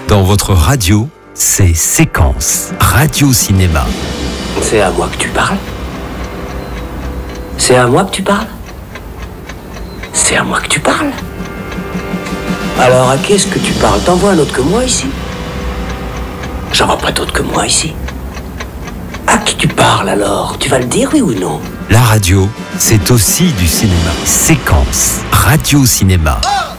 Dans votre radio, c'est Séquence, radio-cinéma. C'est à moi que tu parles? C'est à moi que tu parles? C'est à moi que tu parles? Alors à qui est-ce que tu parles? T'en vois un autre que moi ici? J'en vois pas d'autre que moi ici. À qui tu parles alors? Tu vas le dire, oui ou non? La radio, c'est aussi du cinéma. Séquence, radio-cinéma.